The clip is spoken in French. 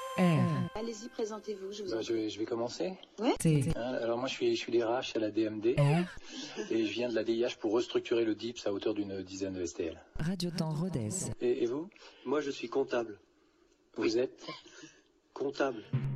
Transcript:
R, Allez-y, présentez-vous, je vous Bah, en prie. je vais commencer. T, Alors moi je suis DRH à la DMD R, et je viens de la DIH pour restructurer le DIPS à hauteur d'une dizaine de STL. Radio Temps Rodez. Et vous? Moi, je suis comptable. Vous êtes? Comptable.